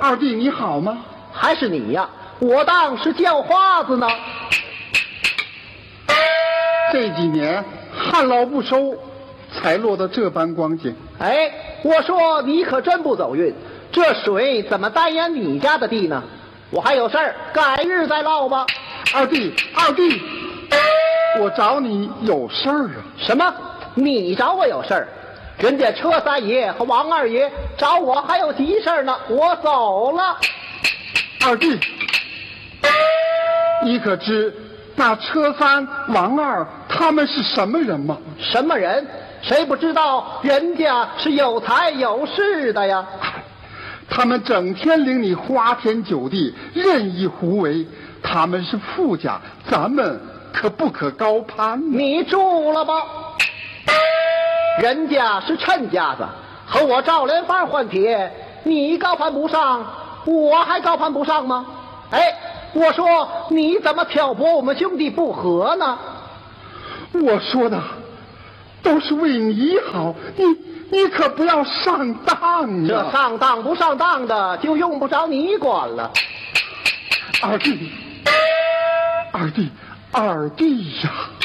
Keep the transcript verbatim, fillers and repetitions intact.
二弟你好吗？ 还是你呀？我当是叫花子呢。 这几年旱涝不收，才落得这般光景。 哎，我说你可真不走运，这水怎么单淹你家的地呢？我还有事儿，改日再唠吧。 二弟，二弟，我找你有事儿啊。 什么？你找我有事儿？人家车三爷和王二爷找我还有急事儿呢，我走了。 二弟，你可知那车三、王二他们是什么人吗？ 什么人？谁不知道？人家是有财有势的呀。 他们整天领你花天酒地，任意胡为。他们是富家，咱们可不可高攀呢？ 你住了吧。人家是陈家子，和我赵连发换帖，你高攀不上，我还高攀不上吗？哎，我说你怎么挑拨我们兄弟不和呢？ 我说的都是为你好，你你可不要上当啊！ 这上当不上当的就用不着你管了。 二弟，二弟，二弟呀！